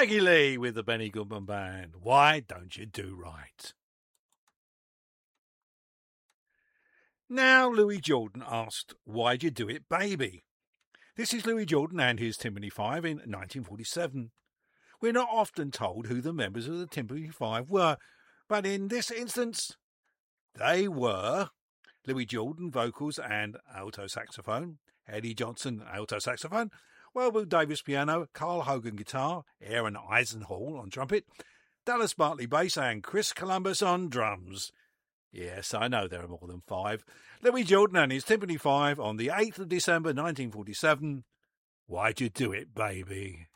Peggy Lee with the Benny Goodman Band. Why Don't You Do Right? Now Louis Jordan asked, Why'd you do it, baby? This is Louis Jordan and his Tympany Five in 1947. We're not often told who the members of the Tympany Five were, but in this instance, they were Louis Jordan, vocals and alto saxophone, Eddie Johnson, alto saxophone, Wellbrook Davis piano, Carl Hogan guitar, Aaron Eisenhall on trumpet, Dallas Bartley bass and Chris Columbus on drums. Yes, I know there are more than five. Louis Jordan and his Tympany Five on the 8th of December 1947. Why'd you do it, baby?